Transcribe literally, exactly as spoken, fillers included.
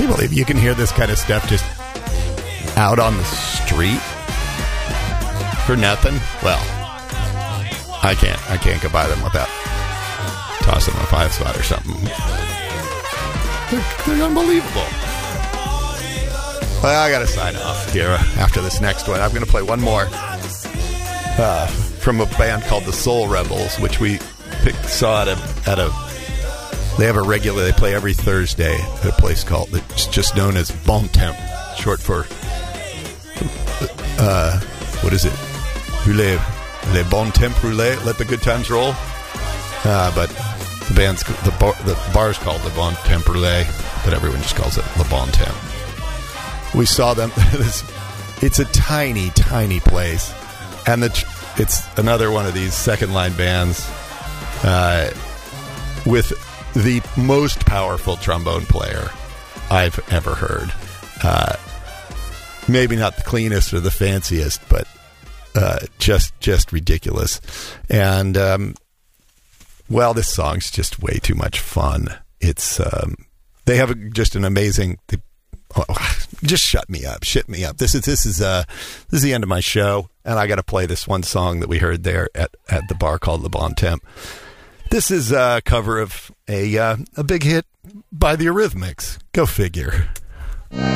Can you believe you can hear this kind of stuff just out on the street for nothing? Well, I can't. I can't go by them without tossing them a five spot or something. They're, they're unbelievable. Well, I got to sign off here after this next one. I'm going to play one more uh, from a band called the Soul Rebels, which we picked, saw at a, at a. They have a regular. They play every Thursday at a place called. It's just known as Bon Temps, short for. Uh, what is it? Roulette. Les Bon Temps Roulette. Let the good times roll. Uh, but the band's the bar, the bar's called the Bon Temps Roulette, but everyone just calls it Le Bon Temps. We saw them. It's a tiny, tiny place, and the, it's another one of these second line bands uh, with the most powerful trombone player I've ever heard. Uh, maybe not the cleanest or the fanciest, but uh, just just ridiculous. And um, well, this song's just way too much fun. It's um, they have a, just an amazing. They, Oh, just shut me up, shit me up. This is this is uh this is the end of my show, and I got to play this one song that we heard there at, at the bar called Le Bon Temps. This is a cover of a uh, a big hit by the Eurythmics. Go figure.